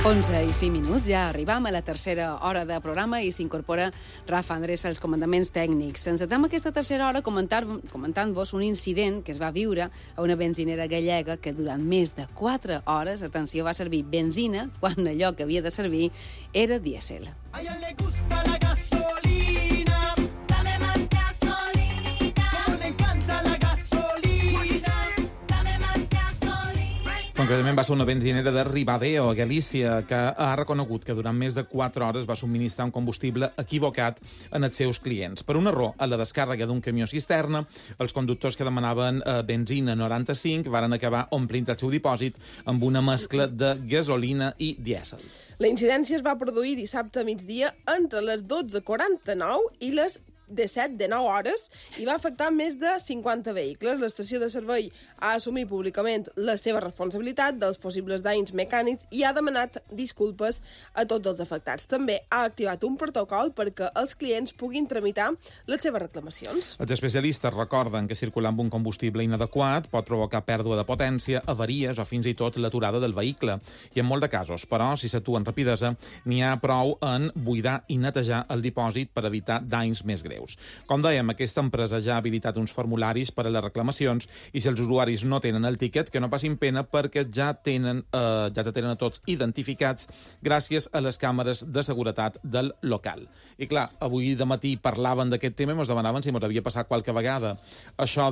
11:05, ja arribam a la tercera hora de programa i s'incorpora Rafa Andrés als comandaments tècnics. Ens atem aquesta tercera hora comentant-vos un incident que es va viure a una benzinera gallega que durant més de 4 hores, atenció, va servir benzina quan allò que havia de servir era dièsel. A ella le gusta la gasolina. Dame más gasolina. Como le encanta la gasolina. Dame más gasolina. Concretament va ser una benzinera de Ribadeo, a Galícia, que ha reconegut que durant més de 4 hores va subministrar un combustible equivocat en els seus clients. Per un error a la descàrrega d'un camió cisterna, els conductors que demanaven benzina 95 varen acabar omplint el seu dipòsit amb una mescla de gasolina i dièsel. La incidència es va produir dissabte a migdia entre les 12:49 i les 17:09 hores i va afectar més de 50 vehicles. L'estació de servei ha assumit públicament la seva responsabilitat dels possibles danys mecànics i ha demanat disculpes a tots els afectats. També ha activat un protocol perquè els clients puguin tramitar les seves reclamacions. Els especialistes recorden que circular amb un combustible inadequat pot provocar pèrdua de potència, avaries o fins i tot l'aturada del vehicle. I en molts de casos, però, si s'actua amb rapidesa, n'hi ha prou en buidar i netejar el dipòsit per evitar danys més greus. Com dèiem, aquesta empresa ja ha habilitat uns formularis per a les reclamacions i si els usuaris no tenen el tiquet, que no passin pena perquè ja tenen a tots identificats gràcies a les càmeres de seguretat del local. I clar, avui de matí parlaven d'aquest tema i ens demanaven si ens havia passat qualque vegada això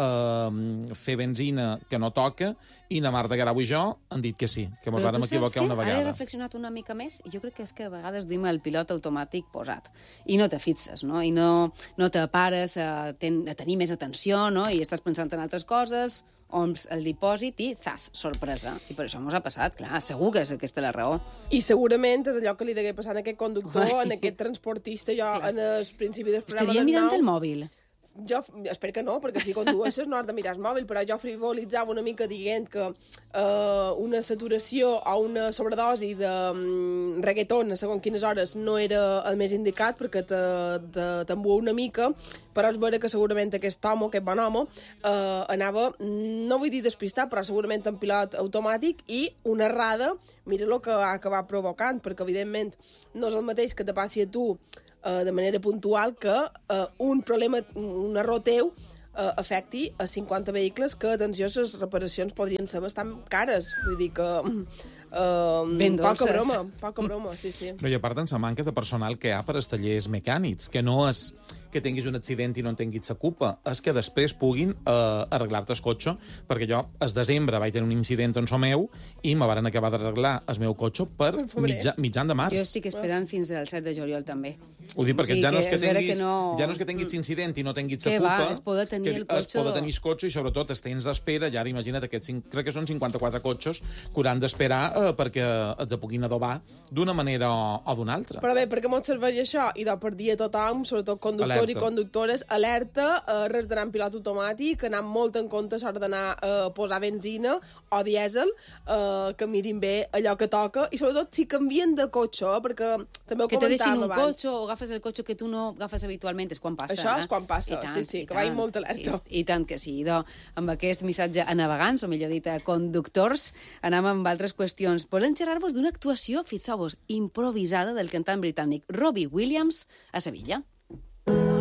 de fer benzina que no toca i na Marta Garau i jo han dit que sí, que ens vam equivocar una vegada. Ara he reflexionat una mica més i jo crec que és que a vegades duim el pilot automàtic posat i no te fixes, no? I no te pares a tenir més atenció, no? I estàs pensant en altres coses, ompls el dipòsit i, zas, sorpresa. I per això ens ha passat, clar, segur que és aquesta la raó. I segurament és allò que li degué passar a aquest conductor, a aquest transportista, jo en el principi del programa Estaria mirant el mòbil. Jo espero que no, perquè si condueixes no has de mirar el mòbil, però jo frivolitzava una mica dient que una saturació o una sobredosi de reggaeton a segons quines hores no era el més indicat perquè t'embua una mica, però és vera que segurament aquest home, aquest bon home, anava, no vull dir despistat, però segurament en pilot automàtic i una errada, mira el que va acabar provocant, perquè evidentment no és el mateix que te passi a tu de manera puntual que un problema, un error teu afecti a 50 vehicles que, atenció, les reparacions podrien ser bastant cares. Vull dir que poca broma, sí. No, i a part en la manca de personal que hi ha per als tallers mecànics, que no és que tinguis un accident i no en tinguis la culpa, és que després puguin arreglar-te el cotxe, perquè jo, al desembre, vaig tenir un incident en el meu i me varen acabar d'arreglar el meu cotxe per mitjan de març. Jo estic esperant fins al 7 de juliol, també. Ho dic perquè ja no és que tinguis incident i no tinguis la culpa, es poder tenir el cotxe. Es poder tenir el cotxe i sobretot els temps d'espera, i ara imagina't crec que són 54 cotxes que hauran d'esperar perquè els puguin adobar d'una manera o d'una altra. Però bé, perquè molt serveix això? I per dir a tothom, sobretot conductors i conductores, alerta, res d'anar en pilot automàtic, anar molt en compte a l'hora d'anar a posar benzina o dièsel, que mirin bé allò que toca, i sobretot si canvien de cotxe, perquè també ho comentàvem abans. Que te deixin un cotxe o agafes el cotxe que tu no agafes habitualment, és quan passa. Això és quan passa, sí, que vagin molt alerta. I tant que sí. Amb aquest missatge a navegants, o millor dit a conductors, anem amb altres qüestions. Volem xerrar-vos d'una actuació, fixeu-vos, improvisada del cantant britànic Robbie Williams a Sevilla.